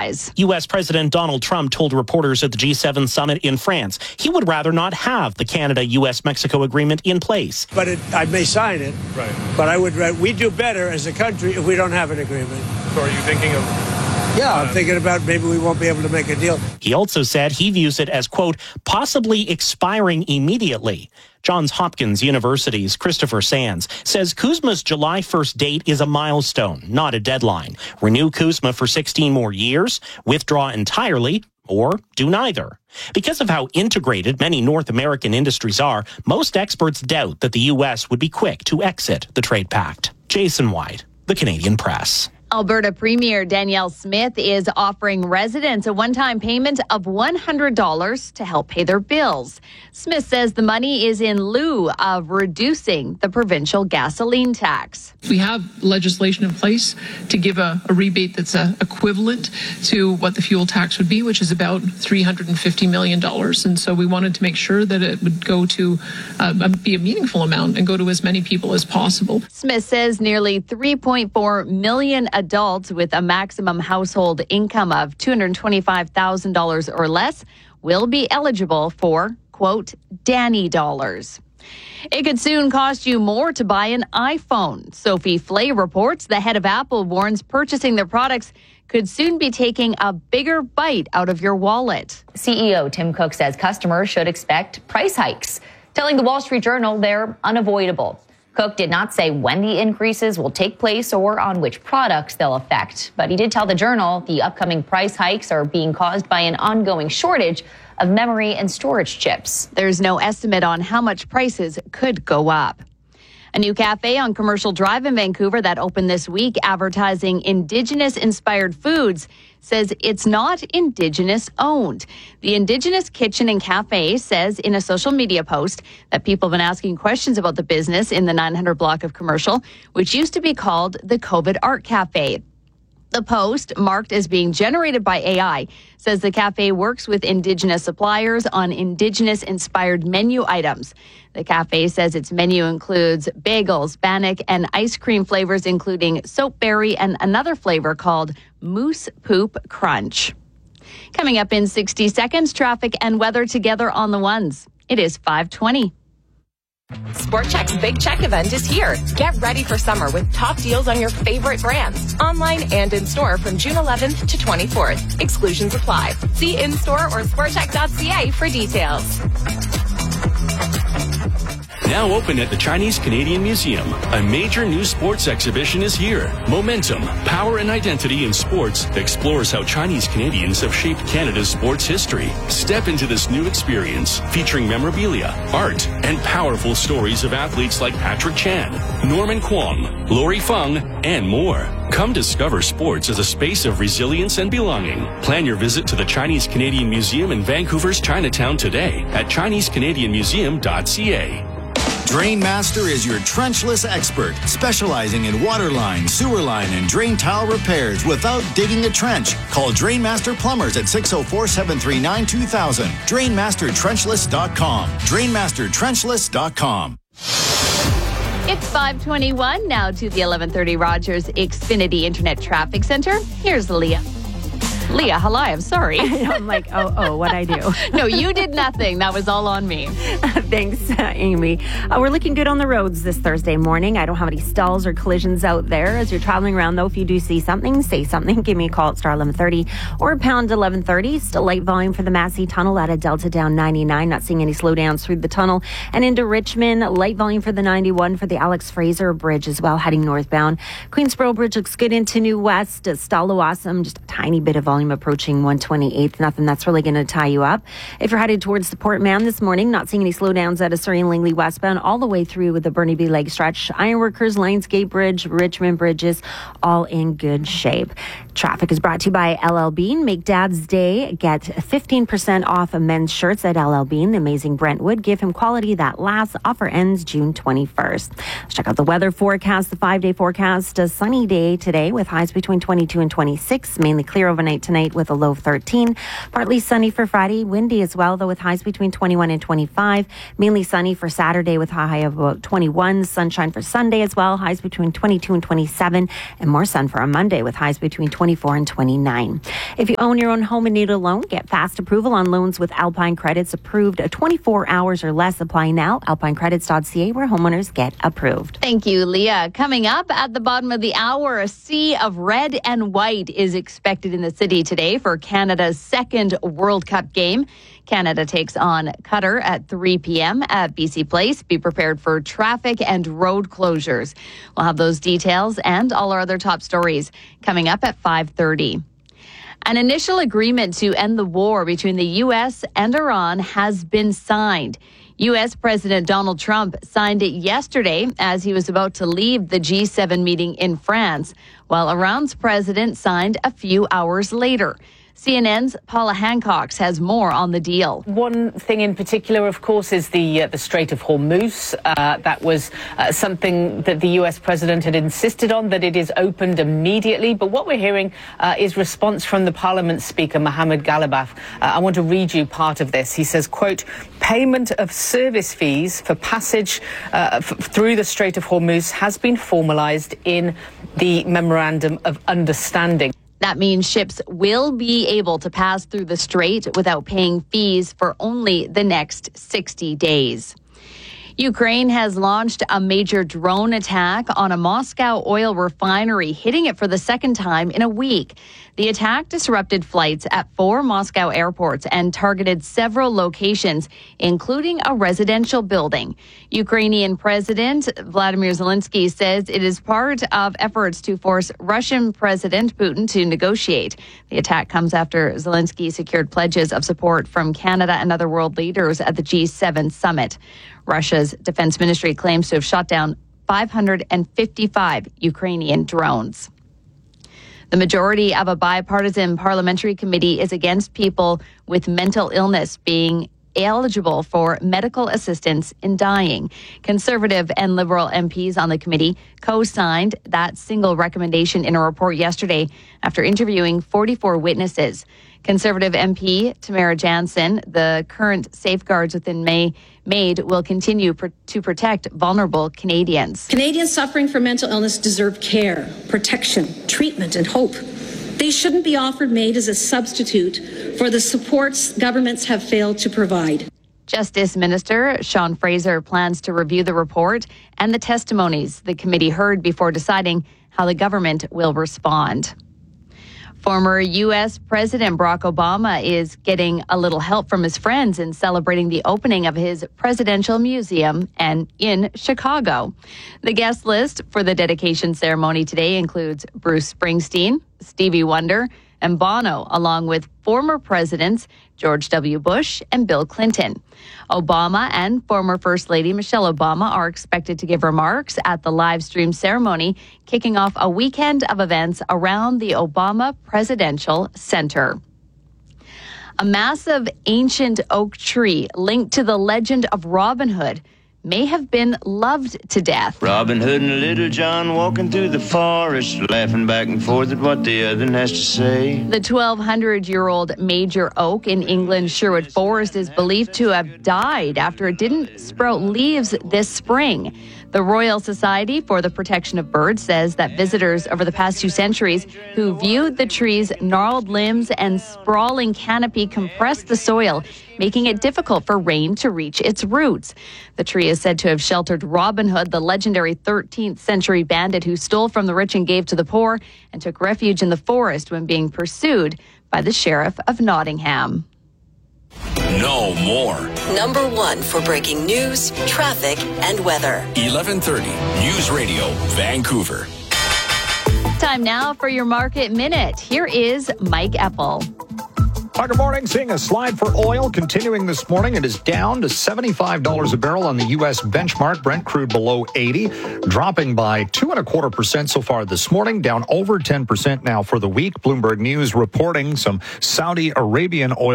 supplies. U.S. President Donald Trump told reporters at the G7 summit in France he would rather not have the Canada-U.S.-Mexico agreement in place. But I may sign it, right? But we do better as a country if we don't have an agreement. So are you thinking of... Yeah, I'm thinking about maybe we won't be able to make a deal. He also said he views it as, quote, possibly expiring immediately. Johns Hopkins University's Christopher Sands says CUSMA's July 1st date is a milestone, not a deadline. Renew CUSMA for 16 more years, withdraw entirely, or do neither. Because of how integrated many North American industries are, most experts doubt that the U.S. would be quick to exit the trade pact. Jason White, The Canadian Press. Alberta Premier Danielle Smith is offering residents a one-time payment of $100 to help pay their bills. Smith says the money is in lieu of reducing the provincial gasoline tax. We have legislation in place to give a rebate that's equivalent to what the fuel tax would be, which is about $350 million. And so we wanted to make sure that it would go to be a meaningful amount and go to as many people as possible. Smith says nearly 3.4 million adults with a maximum household income of $225,000 or less will be eligible for, quote, Danny dollars. It could soon cost you more to buy an iPhone. Sophie Flay reports the head of Apple warns purchasing their products could soon be taking a bigger bite out of your wallet. CEO Tim Cook says customers should expect price hikes, telling the Wall Street Journal they're unavoidable. Cook did not say when the increases will take place or on which products they'll affect, but he did tell the Journal the upcoming price hikes are being caused by an ongoing shortage of memory and storage chips. There's no estimate on how much prices could go up. A new cafe on Commercial Drive in Vancouver that opened this week advertising Indigenous-inspired foods says it's not Indigenous-owned. The Indigenous Kitchen and Cafe says in a social media post that people have been asking questions about the business in the 900 block of Commercial, which used to be called the COVID Art Cafe. The post, marked as being generated by AI, says the cafe works with Indigenous suppliers on Indigenous-inspired menu items. The cafe says its menu includes bagels, bannock, and ice cream flavors, including soapberry and another flavor called Moose Poop Crunch. Coming up in 60 seconds, traffic and weather together on the ones. It is 5:20. Sport Chek's Big Check event is here. Get ready for summer with top deals on your favorite brands, online and in store from June 11th to 24th. Exclusions apply. See in-store or sportchek.ca for details. Now open at the Chinese Canadian Museum, a major new sports exhibition is here. Momentum, Power and Identity in Sports explores how Chinese Canadians have shaped Canada's sports history. Step into this new experience featuring memorabilia, art, and powerful stories of athletes like Patrick Chan, Norman Kwong, Lori Feng, and more. Come discover sports as a space of resilience and belonging. Plan your visit to the Chinese Canadian Museum in Vancouver's Chinatown today at ChineseCanadianMuseum.ca. Drainmaster is your trenchless expert, specializing in waterline, sewer line, and drain tile repairs without digging a trench. Call Drainmaster Plumbers at 604-739-2000. DrainmasterTrenchless.com. DrainmasterTrenchless.com. It's 5:21 now to the 1130 Rogers Xfinity Internet Traffic Center. Here's Leah. Leah, hello, I'm sorry. I'm like, what'd I do? No, you did nothing. That was all on me. Thanks, Amy. We're looking good on the roads this Thursday morning. I don't have any stalls or collisions out there. As you're traveling around, though, if you do see something, say something. Give me a call at star 1130 or pound 1130. Still light volume for the Massey Tunnel out of Delta down 99. Not seeing any slowdowns through the tunnel. And into Richmond, light volume for the 91 for the Alex Fraser Bridge as well, heading northbound. Queensboro Bridge looks good into New West. Stallawasam, just a tiny bit of volume approaching 128th. Nothing that's really going to tie you up. If you're headed towards the Port Mann this morning, not seeing any slowdowns out of Surrey and Langley westbound all the way through with the Burnaby Lake stretch. Ironworkers, Lionsgate Bridge, Richmond Bridges, all in good shape. Traffic is brought to you by LL Bean. Make Dad's Day. Get 15% off of men's shirts at LL Bean. The amazing Brentwood. Give him quality that lasts. Offer ends June 21st. Let's check out the weather forecast. The 5-day forecast. A sunny day today with highs between 22 and 26. Mainly clear overnight tonight with a low of 13. Partly sunny for Friday. Windy as well, though, with highs between 21 and 25. Mainly sunny for Saturday with a high of about 21. Sunshine for Sunday as well. Highs between 22 and 27. And more sun for a Monday with highs between 20 24 and 29. If you own your own home and need a loan, get fast approval on loans with Alpine Credits approved 24 hours or less. Apply now. alpinecredits.ca, where homeowners get approved. Thank you, Leah. Coming up at the bottom of the hour, a sea of red and white is expected in the city today for Canada's second World Cup game. Canada takes on Qatar at 3 p.m. at BC Place. Be prepared for traffic and road closures. We'll have those details and all our other top stories coming up at 5:30. An initial agreement to end the war between the U.S. and Iran has been signed. U.S. President Donald Trump signed it yesterday as he was about to leave the G7 meeting in France, while Iran's president signed a few hours later. CNN's Paula Hancock has more on the deal. One thing in particular, of course, is the Strait of Hormuz. That was something that the U.S. president had insisted on, that it is opened immediately. But what we're hearing is response from the Parliament Speaker, Mohammed Ghalibaf. I want to read you part of this. He says, quote, payment of service fees for passage through the Strait of Hormuz has been formalized in the Memorandum of Understanding. That means ships will be able to pass through the strait without paying fees for only the next 60 days. Ukraine has launched a major drone attack on a Moscow oil refinery, hitting it for the second time in a week. The attack disrupted flights at 4 Moscow airports and targeted several locations, including a residential building. Ukrainian President Vladimir Zelensky says it is part of efforts to force Russian President Putin to negotiate. The attack comes after Zelensky secured pledges of support from Canada and other world leaders at the G7 summit. Russia's defense ministry claims to have shot down 555 Ukrainian drones. The majority of a bipartisan parliamentary committee is against people with mental illness being eligible for medical assistance in dying. Conservative and Liberal MPs on the committee co-signed that single recommendation in a report yesterday after interviewing 44 witnesses. Conservative MP Tamara Jansen, the current safeguards within MAID will continue to protect vulnerable Canadians. Canadians suffering from mental illness deserve care, protection, treatment, and hope. They shouldn't be offered MAID as a substitute for the supports governments have failed to provide. Justice Minister Sean Fraser plans to review the report and the testimonies the committee heard before deciding how the government will respond. Former U.S. President Barack Obama is getting a little help from his friends in celebrating the opening of his presidential museum and in Chicago. The guest list for the dedication ceremony today includes Bruce Springsteen, Stevie Wonder, and Bono, along with former presidents George W. Bush and Bill Clinton. Obama and former First Lady Michelle Obama are expected to give remarks at the live stream ceremony, kicking off a weekend of events around the Obama Presidential Center. A massive ancient oak tree linked to the legend of Robin Hood may have been loved to death. Robin Hood and Little John walking through the forest, laughing back and forth at what the other has to say. The 1,200-year-old major oak in England's Sherwood Forest is believed to have died after it didn't sprout leaves this spring. The Royal Society for the Protection of Birds says that visitors over the past 2 centuries who viewed the tree's gnarled limbs and sprawling canopy compressed the soil, making it difficult for rain to reach its roots. The tree is said to have sheltered Robin Hood, the legendary 13th century bandit who stole from the rich and gave to the poor and took refuge in the forest when being pursued by the Sheriff of Nottingham. No more. Number 1 for breaking news, traffic, and weather. 1130 News Radio, Vancouver. Time now for your Market Minute. Here is Mike Eppel. Hi, good morning. Seeing a slide for oil continuing this morning. It is down to $75 a barrel on the U.S. benchmark. Brent crude below 80, dropping by 2.25% so far this morning, down over 10% now for the week. Bloomberg News reporting some Saudi Arabian oil